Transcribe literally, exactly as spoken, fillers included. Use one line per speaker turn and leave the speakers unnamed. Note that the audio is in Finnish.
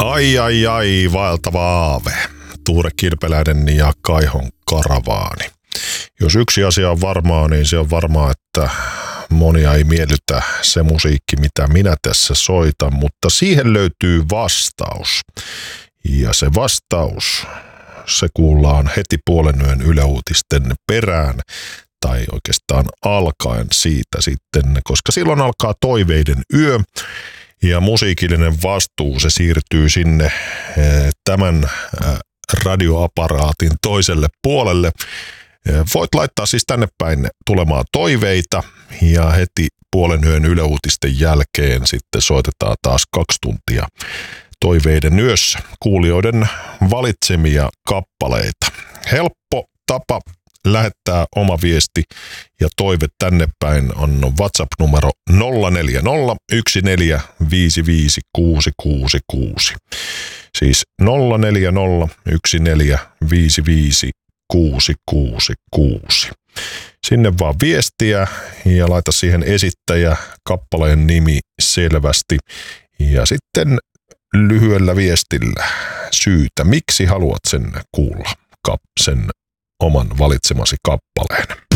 Ai ai ai, vaeltava aave. Tuure Kirpeläinen ja Kaihon karavaani. Jos yksi asia on varmaa, niin se on varmaa, että monia ei miellytä se musiikki, mitä minä tässä soitan, mutta siihen löytyy vastaus. Ja se vastaus, se kuullaan heti puolen yön Yle Uutisten perään, tai oikeastaan alkaen siitä sitten, koska silloin alkaa toiveiden yö, ja musiikillinen vastuu, se siirtyy sinne tämän radioaparaatin toiselle puolelle. Voit laittaa siis tänne päin tulemaan toiveita, ja heti puolen yön Yle Uutisten jälkeen sitten soitetaan taas kaksi tuntia toiveiden yössä kuulijoiden valitsemia kappaleita. Helppo tapa lähettää oma viesti ja toive tänne päin on WhatsApp-numero nolla neljä nolla yksi neljä viisi viisi kuusi kuusi kuusi. Siis nolla neljä nolla yksi neljä viisi viisi kuusi kuusi kuusi. Sinne vaan viestiä ja laita siihen esittäjä, kappaleen nimi selvästi ja sitten lyhyellä viestillä syytä, miksi haluat sen kuulla, sen oman valitsemasi kappaleen.